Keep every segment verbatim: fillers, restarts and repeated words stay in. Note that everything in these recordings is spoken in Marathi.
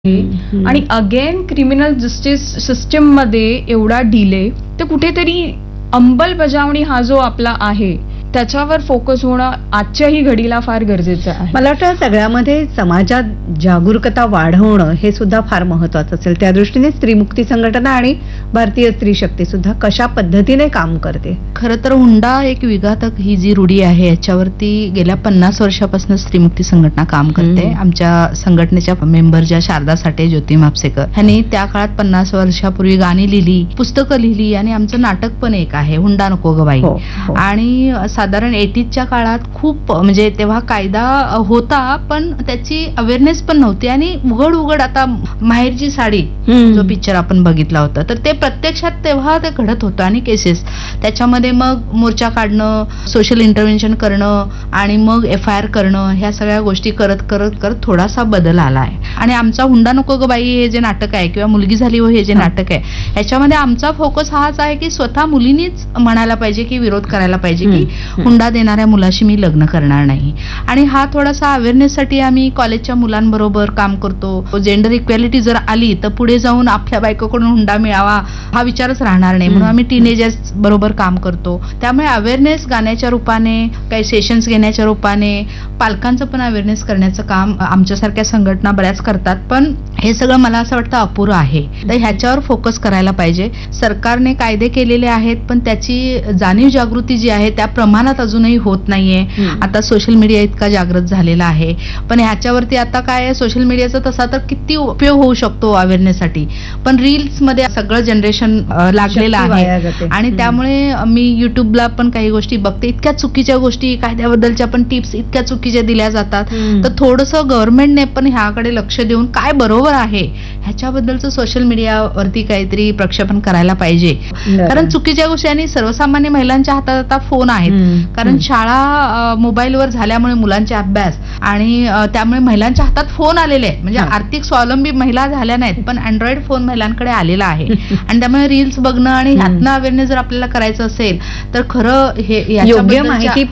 आणि अगेन क्रिमिनल जस्टिस सिस्टम मध्ये एवढा डिले, तर कुठेतरी अंमलबजावणी हा जो आपला आहे त्याच्यावर फोकस होणं आजच्याही घडीला फार गरजेचं आहे. मला वाटतं सगळ्यामध्ये समाजात जागरूकता वाढवणं हे सुद्धा फार महत्वाचं असेल. त्या दृष्टीने स्त्रीमुक्ती संघटना आणि भारतीय स्त्री शक्ती सुद्धा कशा पद्धतीने काम करते. खरं तर हुंडा एक विघातक ही जी रूढी आहे याच्यावरती गेल्या पन्नास वर्षापासून स्त्रीमुक्ती संघटना काम करते. आमच्या संघटनेच्या मेंबर ज्या शारदा साठे, ज्योती म्हापसेकर ह्यांनी त्या काळात पन्नास वर्षापूर्वी गाणी लिहिली, पुस्तकं लिहिली आणि आमचं नाटक पण एक आहे हुंडा नको ग बाई. आणि साधारण एटीजच्या काळात खूप म्हणजे तेव्हा कायदा होता पण त्याची अवेअरनेस पण नव्हती आणि उघड उघड आता माहेरची साडी जो पिक्चर आपण बघितला होता तर ते प्रत्यक्षात तेव्हा ते घडत होतं आणि केसेस त्याच्यामध्ये मग मोर्चा काढणं, सोशल इंटरव्हेन्शन करणं आणि मग एफ आय आर करणं ह्या सगळ्या गोष्टी करत करत करत थोडासा बदल आला आहे. आणि आमचा हुंडा नको ग बाई हे जे नाटक आहे किंवा मुलगी झाली हो हे जे नाटक आहे ह्याच्यामध्ये आमचा फोकस हाच आहे की स्वतः मुलींनीच म्हणायला पाहिजे की विरोध करायला पाहिजे की हुंडा देणाऱ्या मुलाशी मी लग्न करणार नाही. आणि हा थोडासा अवेअरनेस साठी आम्ही कॉलेजच्या मुलांबरोबर काम करतो. जेंडर इक्वॅलिटी जर आली तर पुढे जाऊन आपल्या बायकोकडून हुंडा मिळावा हा विचारच राहणार नाही म्हणून आम्ही टीनेजर्स बरोबर काम करतो. त्यामुळे अवेअरनेस गाण्याच्या रूपाने, काही सेशन्स घेण्याच्या रूपाने, पालकांचं पण अवेअरनेस करण्याचं काम आमच्यासारख्या संघटना बऱ्याच करतात. पण हे सगळं मला असं वाटतं अपुरं आहे. तर ह्याच्यावर फोकस करायला पाहिजे. सरकारने कायदे केलेले आहेत पण त्याची जाणीव जागृती जी आहे त्या प्रमाणात अजूनही होत नाहीये. आता सोशल मीडिया इतका जागृत झालेला आहे पण ह्याच्यावरती आता काय सोशल मीडियाचा तसा तर किती उपयोग होऊ शकतो अवेअरनेस साठी, पण रील्स मध्ये सगळं जनरेशन लागलेलं आहे आणि त्यामुळे मी युट्यूबला पण काही गोष्टी बघते, इतक्या चुकीच्या गोष्टी कायद्याबद्दलच्या पण टिप्स इतक्या चुकीच्या दिल्या जातात. तर थोडंसं गव्हर्नमेंटने पण ह्याकडे लक्ष देऊन काय बरोबर आहे ह्याच्याबद्दलचं सोशल मीडियावरती काहीतरी प्रक्षेपण करायला पाहिजे. कारण चुकीच्या गोष्टी आणि सर्वसामान्य महिलांच्या हातात आता फोन आहेत कारण शाळा मोबाईलवर झाल्यामुळे मुलांचे अभ्यास आणि त्यामुळे महिलांच्या हातात फोन आलेले आहेत. म्हणजे आर्थिक स्वावलंबी महिला झाल्या नाहीत पण अँड्रॉइड फोन महिलांकडे आलेला आहे आणि त्यामुळे रील्स बघणं आणि ह्यातनं अवेअरनेस जर आपल्याला करायचं असेल तर खरं हे योग्य माहिती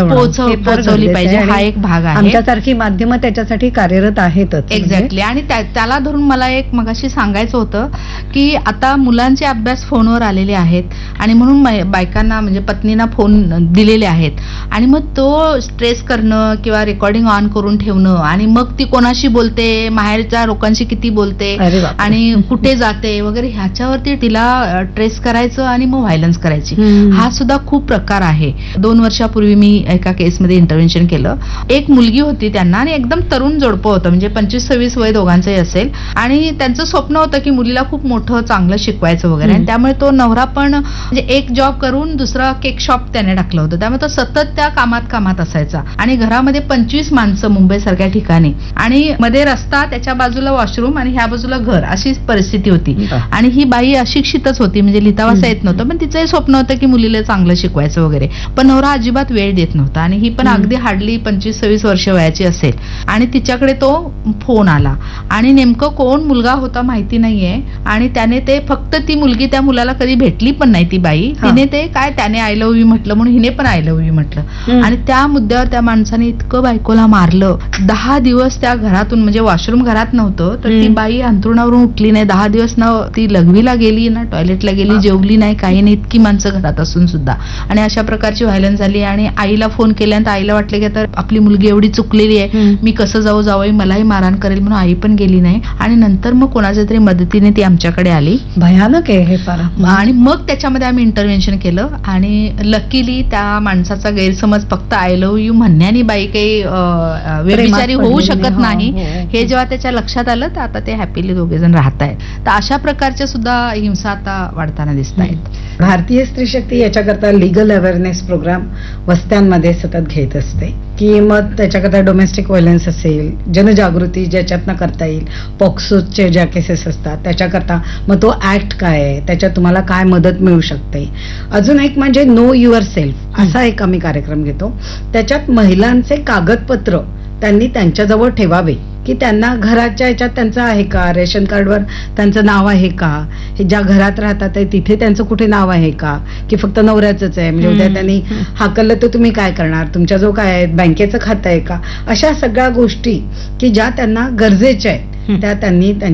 पोहोचवली पाहिजे हा एक भाग आहे. आमच्यासारखी माध्यमं त्याच्यासाठी कार्यरत आहेतच. एक्झॅक्टली. आणि त्याला धरून मला एक मगाशी सांगायचं होतं की आता मुलांचे अभ्यास फोनवर आलेले आहेत आणि म्हणून बायकांना म्हणजे पत्नींना फोन दिलेले आहेत आणि मग तो स्ट्रेस करणं किंवा रेकॉर्डिंग ऑन करून ठेवणं आणि मग ती कोणाशी बोलते, माहेरच्या लोकांशी किती बोलते आणि कुठे जाते वगैरे ह्याच्यावरती तिला ट्रेस करायचं आणि मग व्हायलन्स करायची. हा सुद्धा खूप प्रकार आहे. दोन वर्षापूर्वी मी एका केसमध्ये इंटरव्हेन्शन केलं. एक मुलगी होती त्यांना आणि एकदम तरुण जोडपं होतं म्हणजे पंचवीस सव्वीस वय दोघांचंही असेल आणि त्यांचं स्वप्न होतं की मुलीला खूप मोठं चांगलं शिकवायचं वगैरे आणि त्यामुळे तो नवरा पण म्हणजे एक जॉब करून दुसरा केक शॉप त्याने टाकलं होतं. त्यामुळे तो सतत त्या कामात कामात असायचा आणि घरामध्ये पंचवीस माणसं मुंबई सारख्या ठिकाणी आणि मध्ये रस्ता, त्याच्या बाजूला वॉशरूम आणि ह्या बाजूला घर अशी परिस्थिती होती. आणि ही बाई अशिक्षितच होती म्हणजे लिहिता वाचता येत नव्हतं पण तिचंही स्वप्न होतं की मुलीला चांगलं शिकवायचं वगैरे पण नवरा अजिबात वेळ देत नव्हता आणि ही पण अगदी हार्डली पंचवीस सव्वीस वर्ष वयाची असेल आणि तिच्याकडे तो फोन आला आणि नेमकं कोण मुलगा होता माहिती नाहीये आणि त्याने ते फक्त ती मुलगी त्या मुलाला कधी भेटली पण नाही ती बाई. तिने ते काय त्याने आय लव्ह यू म्हटलं म्हणून हिने पण आय लव्ह यू म्हटलं आणि त्या मुद्द्यावर त्या माणसाने इतकं बायकोला मारलं. दहा दिवस त्या घरातून म्हणजे वॉशरूम घरात नव्हतं तर ती बाई अंथरुणावरून उठली नाही. दहा दिवस ना ती लघवीला गेली ना टॉयलेटला गेली, जेवली नाही, काही नाही, इतकी माणसं घरात असून सुद्धा. आणि अशा प्रकारची व्हायलन्स झाली आणि आईला फोन केल्यानंतर आईला वाटलं की तर आपली मुलगी एवढी चुकलेली आहे मी कसं जाऊ जावई मलाही मारहाण करेल म्हणून आई पण गेली नाही आणि नंतर मग कोणाच्या तरी मदतीने ती आमच्याकडे आली. भयानक आहे हे फार. आणि मग त्याच्यामध्ये आम्ही इंटरव्हेन्शन केलं आणि लकीली त्या माणसाचा गैरसमज फक्त आय लव्ह यू म्हणण्याने बाई काही व्यभिचारी होऊ शकत नाही हे जेव्हा त्याच्या लक्षात आलं तर आता ते हॅपीली दोघे जण राहत आहेत. तर अशा प्रकारच्या सुद्धा हिंसा आता वाढताना दिसत आहेत. भारतीय स्त्री शक्ती याच्याकरता लिगल अवेअरनेस प्रोग्राम वस्त्यांमध्ये सतत घेत असते की मग त्याच्याकरता डोमेस्टिक व्हायलन्स असेल, जनजागृती ज्याच्यातनं करता येईल, पॉक्सोचे ज्या केसेस असतात त्याच्याकरता मग तो ऍक्ट काय आहे, त्याच्यात तुम्हाला काय मदत मिळू शकते. अजून एक म्हणजे नो युअर सेल्फ असा एक आम्ही कार्यक्रम घेतो. त्याच्यात महिलांचे कागदपत्र त्यांनी त्यांच्याजवळ ठेवावे की त्यांना घराच्या याच्यात त्यांचं आहे का, रेशन कार्डवर त्यांचं नाव आहे का, हे ज्या घरात राहतात तिथे त्यांचं कुठे नाव आहे का की फक्त नवऱ्याचंच आहे म्हणजे उद्या त्यांनी हाकललं तर तुम्ही काय करणार, तुमच्या जो काय आहे बँकेचं खातं आहे का. अशा सगळ्या गोष्टी की ज्या त्यांना गरजेच्या आहेत त्या त्यांनी